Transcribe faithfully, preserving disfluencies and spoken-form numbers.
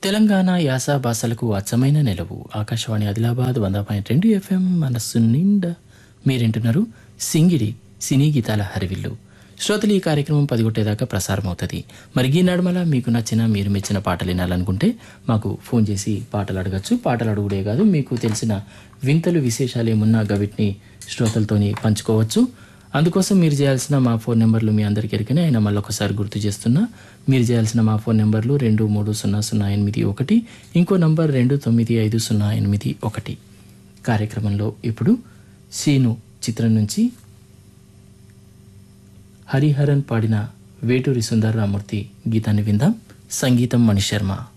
తెలంగాణ యాస భాషలకు అచ్చమైన నిలవు ఆకాశవాణి ఆదిలాబాద్ వంద పాయింట్ రెండు ఎఫ్ఎం మనస్సు నిండా మీరింటున్నారు సింగిడి సినీ గీతాల హరివిల్లు. శ్రోతలు ఈ కార్యక్రమం పదిగొట్టేదాకా ప్రసారం అవుతుంది. మరి ఈ నడుమల మీకు నచ్చిన మీరు మెచ్చిన పాటలు వినాలనుకుంటే మాకు ఫోన్ చేసి పాటలు అడగచ్చు. పాటలు అడుగుడే కాదు, మీకు తెలిసిన వింతలు విశేషాలు ఏమున్నా గవిటిని శ్రోతలతోని పంచుకోవచ్చు. అందుకోసం మీరు చేయాల్సిన మా ఫోన్ నెంబర్లు మీ అందరికీ ఎరికనే అయినా మళ్ళీ ఒకసారి గుర్తు చేస్తున్నా. మీరు చేయాల్సిన మా ఫోన్ నెంబర్లు రెండు మూడు సున్నా సున్నా ఎనిమిది ఒకటి, ఇంకో నంబర్ రెండు తొమ్మిది ఐదు సున్నా ఎనిమిది ఒకటి. కార్యక్రమంలో ఇప్పుడు సీను చిత్రం నుంచి హరిహరన్ పాడిన వేటూరి సుందరరామూర్తి గీతాన్ని విందాం. సంగీతం మణిశర్మ.